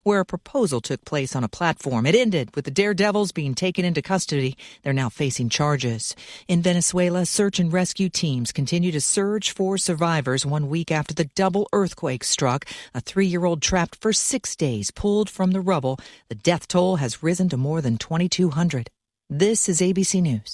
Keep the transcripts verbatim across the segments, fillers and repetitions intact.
where a proposal took place on a platform. It ended with the daredevils being taken into custody. They're now facing charges. In Venezuela, search and rescue teams continue to search for survivors one week after the double earthquake struck. A three-year-old trapped for six days pulled from the rubble. The death toll has risen to more than twenty-two hundred. This is A B C News.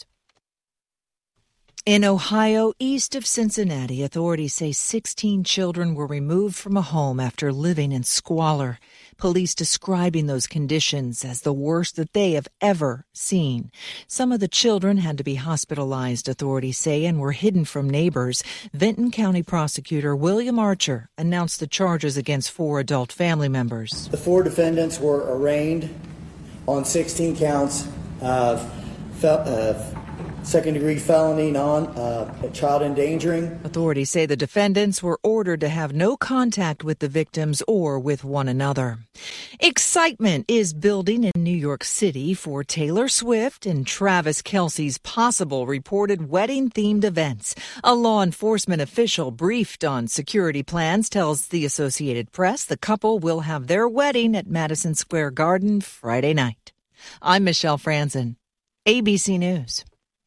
In Ohio, east of Cincinnati, authorities say sixteen children were removed from a home after living in squalor. Police describing those conditions as the worst that they have ever seen. Some of the children had to be hospitalized, authorities say, and were hidden from neighbors. Vinton County Prosecutor William Archer announced the charges against four adult family members. The four defendants were arraigned on sixteen counts of fel- uh, second-degree felony, non uh, child endangering. Authorities say the defendants were ordered to have no contact with the victims or with one another. Excitement is building in New York City for Taylor Swift and Travis Kelce's possible reported wedding-themed events. A law enforcement official briefed on security plans tells the Associated Press the couple will have their wedding at Madison Square Garden Friday night. I'm Michelle Franzen, A B C News.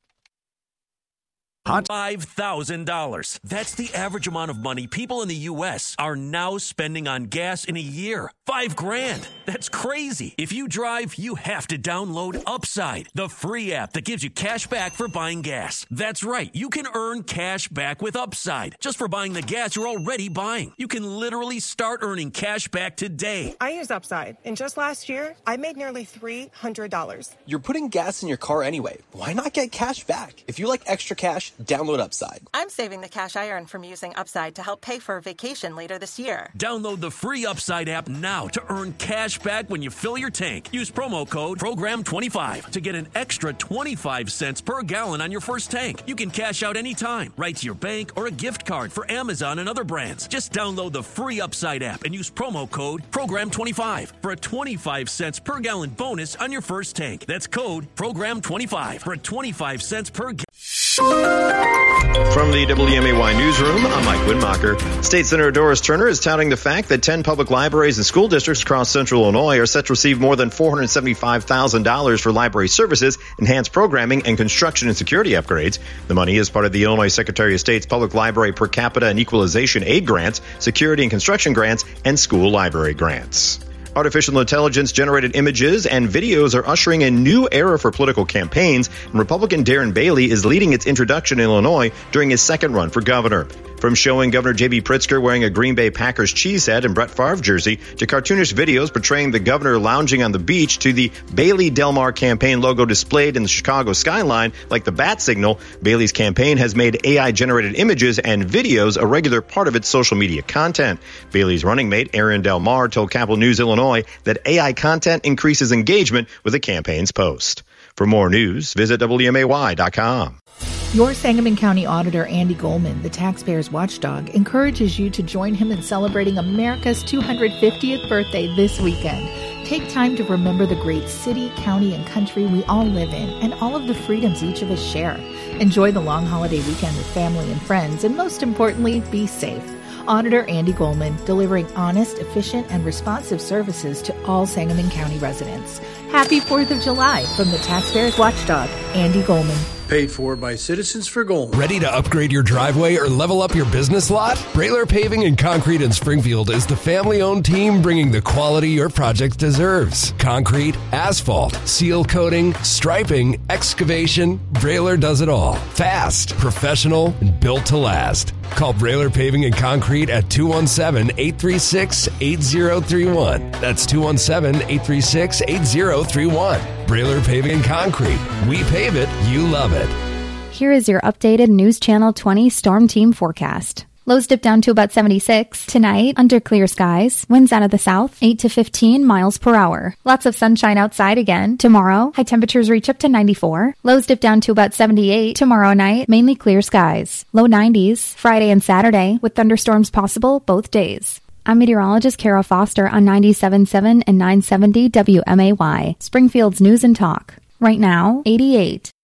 five thousand dollars. That's the average amount of money people in the U S are now spending on gas in a year. Five grand. That's crazy. If you drive, you have to download Upside, the free app that gives you cash back for buying gas. That's right. You can earn cash back with Upside just for buying the gas you're already buying. You can literally start earning cash back today. I use Upside, and just last year, I made nearly three hundred dollars. You're putting gas in your car anyway. Why not get cash back? If you like extra cash, download Upside. I'm saving the cash I earn from using Upside to help pay for a vacation later this year. Download the free Upside app now to earn cash back when you fill your tank. Use promo code program twenty-five to get an extra twenty-five cents per gallon on your first tank. You can cash out anytime, right to your bank or a gift card for Amazon and other brands. Just download the free Upside app and use promo code program twenty-five for a twenty-five cents per gallon bonus on your first tank. That's code program twenty-five for a twenty-five cents per gallon. From the W M A Y Newsroom, I'm Mike Widmacher. State Senator Doris Turner is touting the fact that ten public libraries and school districts across central Illinois are set to receive more than four hundred seventy-five thousand dollars for library services, enhanced programming, and construction and security upgrades. The money is part of the Illinois Secretary of State's Public Library Per Capita and Equalization Aid Grants, security and construction grants, and school library grants. Artificial intelligence-generated images and videos are ushering a new era for political campaigns, and Republican Darren Bailey is leading its introduction in Illinois during his second run for governor. From showing Governor J B. Pritzker wearing a Green Bay Packers cheese head and Brett Favre jersey to cartoonish videos portraying the governor lounging on the beach to the Bailey Delmar campaign logo displayed in the Chicago skyline like the bat signal, Bailey's campaign has made A I-generated images and videos a regular part of its social media content. Bailey's running mate, Aaron Delmar, told Capital News Illinois that A I content increases engagement with the campaign's post. For more news, visit W M A Y dot com. Your Sangamon County Auditor Andy Goldman, the taxpayers' watchdog, encourages you to join him in celebrating America's two hundred fiftieth birthday this weekend. Take time to remember the great city, county, and country we all live in and all of the freedoms each of us share. Enjoy the long holiday weekend with family and friends, and most importantly, be safe. Auditor Andy Goldman, delivering honest, efficient, and responsive services to all Sangamon County residents. Happy fourth of July from the taxpayers' watchdog, Andy Goldman. Paid for by Citizens for Gold. Ready to upgrade your driveway or level up your business lot? Brailer Paving and Concrete in Springfield is the family-owned team bringing the quality your project deserves. Concrete, asphalt, seal coating, striping, excavation, Brailer does it all. Fast, professional, and built to last. Call Brailer Paving and Concrete at two one seven, eight three six, eight zero three one. That's two one seven, eight three six, eight zero three one. Brailer Paving and Concrete. We pave it, you love it. Here is your updated News Channel twenty Storm Team forecast. Lows dip down to about seventy-six. Tonight, under clear skies. Winds out of the south, eight to fifteen miles per hour. Lots of sunshine outside again. Tomorrow, high temperatures reach up to ninety-four. Lows dip down to about seventy-eight. Tomorrow night, mainly clear skies. Low nineties. Friday and Saturday, with thunderstorms possible both days. I'm meteorologist Kara Foster on ninety-seven point seven and nine seventy W M A Y, Springfield's News and Talk. Right now, eighty-eight.